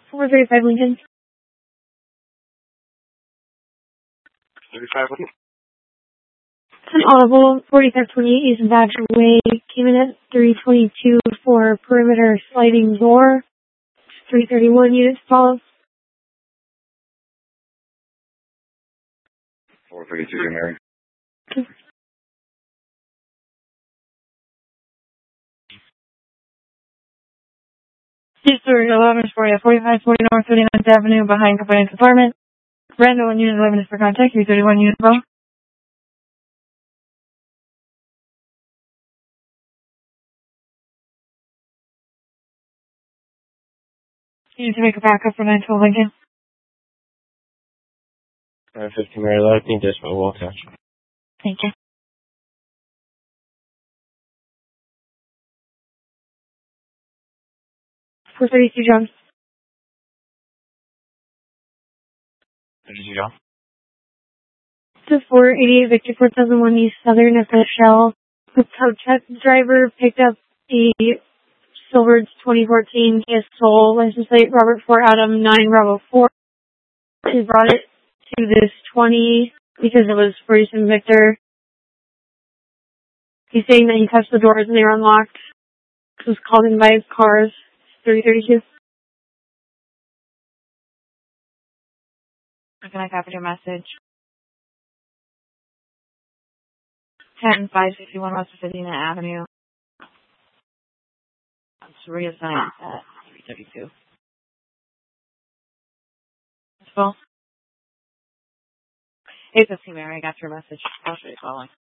435 Lincoln. 35 Lincoln. An audible 4528 East Badger Way came in at 322 for perimeter sliding door. 331 units follow. 432 Mary. History 11 is for you. 4540 North 39th Avenue behind Complainant's apartment. Randall and Unit 11 is for contact. 331 Unit follow. You need to make a backup for 912 Lincoln. 950 Mary Lightning, Decimal Wall Touch. Thank you. For 32 John. 32 John. To 488 Victor 4001 East Southern at the Shell. The tow truck driver picked up a Silver 2014 Kia Soul license plate Robert 4 Adam 9 Bravo 4. He brought it to this 20 because it was for Eastern Victor. He's saying that he touched the doors and they were unlocked. He was called in by cars. 3032. How can I copy your message? 10561 West Virginia Avenue. It's reassigned at 332. It's full. 815 Mary, I got your message. I'll show you calling.